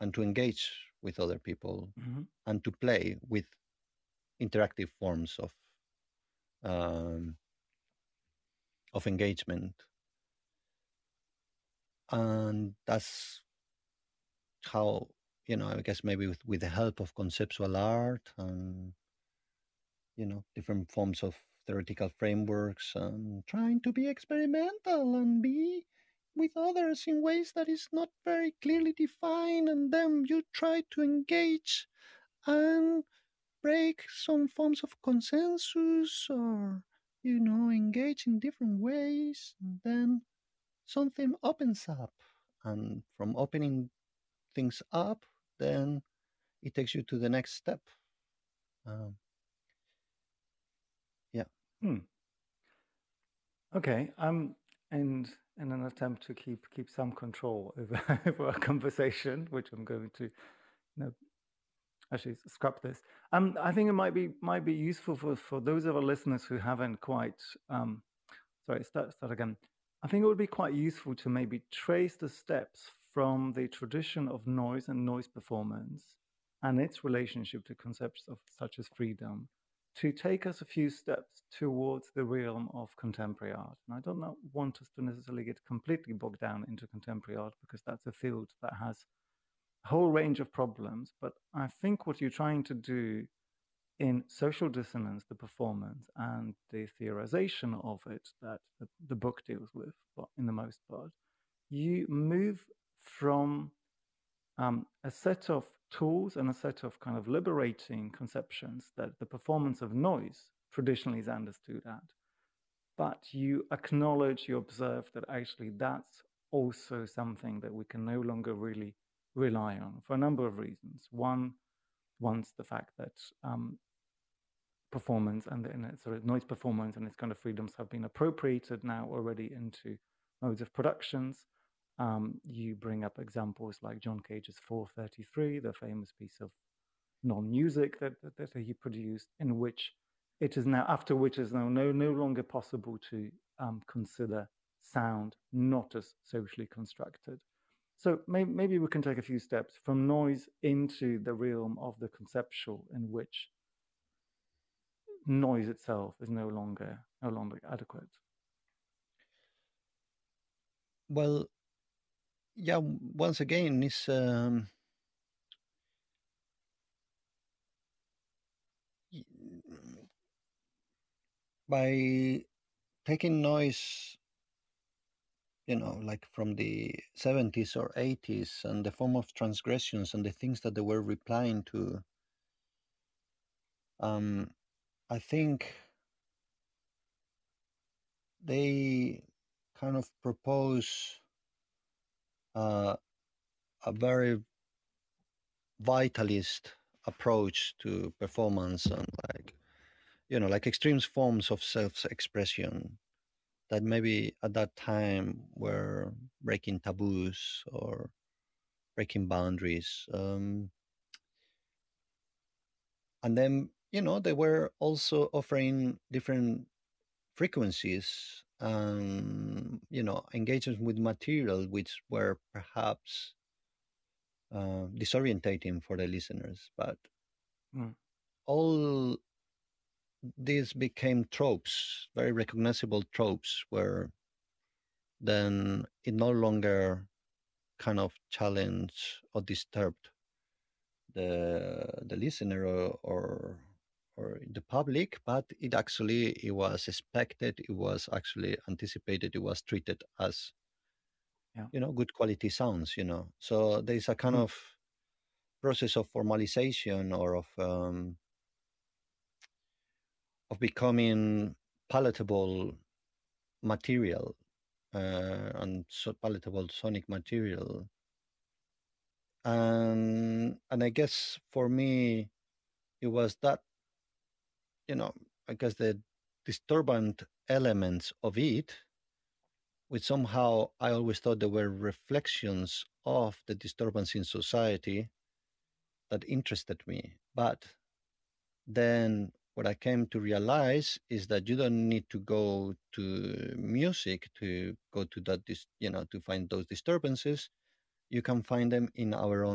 and to engage with other people Hmm. and to play with interactive forms um, of engagement. And that's how, I guess maybe with the help of conceptual art and, different forms of theoretical frameworks, and trying to be experimental and be with others in ways that is not very clearly defined, and then you try to engage and break some forms of consensus, or engage in different ways, and then something opens up, and from opening things up, then it takes you to the next step. um, yeah. Hmm. Okay. And in an attempt to keep some control over, over our conversation, which I'm going to, actually scrap this. I think it might be useful for those of our listeners who haven't quite. Sorry, start again. I think it would be quite useful to maybe trace the steps from the tradition of noise and noise performance and its relationship to concepts of such as freedom, to take us a few steps towards the realm of contemporary art. And I don't want us to necessarily get completely bogged down into contemporary art, because that's a field that has a whole range of problems. But I think what you're trying to do in social dissonance, the performance and the theorization of it that the book deals with, but in the most part, you move from a set of tools and a set of kind of liberating conceptions that the performance of noise traditionally is understood at, but you acknowledge, you observe that actually that's also something that we can no longer really rely on for a number of reasons. One's the fact that performance and sort of noise performance and its kind of freedoms have been appropriated now already into modes of productions. You bring up examples like John Cage's 433, the famous piece of non-music that he produced, in which it is now, after which is now no longer possible to consider sound not as socially constructed. So maybe we can take a few steps from noise into the realm of the conceptual, in which noise itself is no longer adequate. Well, yeah, once again, it's by taking noise, like from the 70s or 80s, and the form of transgressions and the things that they were replying to. I think they kind of propose uh, a very vitalist approach to performance, and like extreme forms of self-expression that maybe at that time were breaking taboos or breaking boundaries. And then, they were also offering different frequencies and, engagement with material which were perhaps disorientating for the listeners. But Mm. all these became tropes, very recognizable tropes, where then it no longer kind of challenged or disturbed the listener, or the public, but it was expected, it was actually anticipated, it was treated as Yeah. good quality sounds. So there's a kind Mm. of process of formalization, or of becoming palatable material, and so palatable sonic material. And I guess for me it was that, you know I guess the disturbant elements of it, which somehow I always thought they were reflections of the disturbance in society, that interested me. But then what I came to realize is that you don't need to go to music to go to that, to find those disturbances. You can find them in our own